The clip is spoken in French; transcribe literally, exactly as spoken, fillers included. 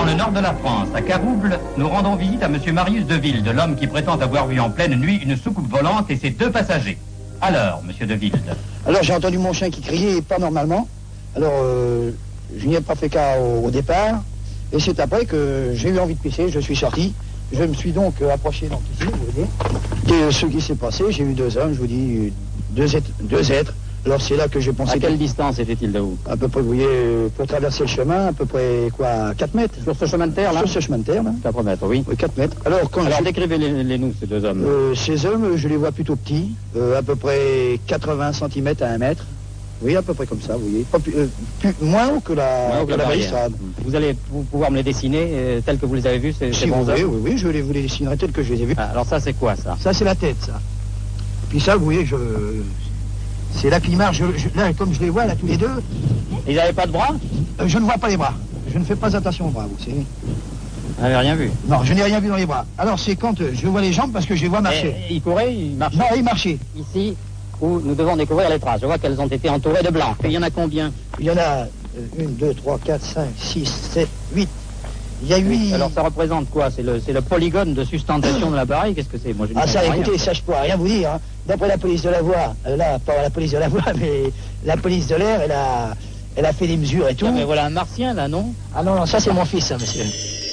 le nord de la France, à Carouble, nous rendons visite à monsieur Marius Deville, de l'homme qui prétend avoir vu en pleine nuit une soucoupe volante et ses deux passagers. Alors, monsieur Deville. Alors, j'ai entendu mon chien qui criait pas normalement. Alors, euh, je n'y ai pas fait cas au, au départ. Et c'est après que j'ai eu envie de pisser, je suis sorti. Je me suis donc euh, approché donc ici, vous voyez. Et euh, ce qui s'est passé, j'ai eu deux hommes, je vous dis, deux êtres. Deux êtres. Alors c'est là que j'ai pensé... À quelle que... distance était-il de vous? À peu près, vous voyez, pour traverser le chemin, à peu près, quoi, quatre mètres. Sur ce chemin de terre, là? Sur ce chemin de terre, là. quatre mètres, oui. Oui, quatre mètres. Alors, quand Alors je... décrivez-les-nous, ces deux hommes. Euh, ces hommes, je les vois plutôt petits, euh, à peu près quatre-vingts centimètres à un mètre. Oui, à peu près comme ça, vous voyez. Pas plus, euh, plus, moins haut que la, Moins haut que que la la balustrade. Vous allez vous, pouvoir me les dessiner euh, tels que vous les avez vus, ces, Si ces vous bons voulez, hommes? oui, oui, je les, vous les dessinerai tels que je les ai vus. Ah, alors ça, c'est quoi, ça? Ça, c'est la tête, ça. Puis ça, vous voyez, je... c'est la climare, je, je, là, comme je les vois, là, tous les deux... Ils n'avaient pas de bras? euh, Je ne vois pas les bras. Je ne fais pas attention aux bras, vous savez. Vous n'avez rien vu? Non, je n'ai rien vu dans les bras. Alors, c'est quand euh, je vois les jambes, parce que je les vois marcher. Et, ils couraient, ils marchaient? Non, ils marchaient. Ici, où nous devons découvrir les traces. Je vois qu'elles ont été entourées de blanc. Et il y en a combien? Il y en a une, deux, trois, quatre, cinq, six, sept, huit. Il y a huit... Alors ça représente quoi? C'est le, c'est le polygone de sustentation de l'appareil? Qu'est-ce que c'est? Moi, je ne Ah ça, comprends écoutez, rien. ça je pourrais rien vous dire. Hein. D'après la police de la voie, euh, là, pas la police de la voie, mais la police de l'air, elle a, elle a fait des mesures et tout. Ah, mais voilà un martien, là, non? Ah non, non, ça c'est mon fils, ça, monsieur.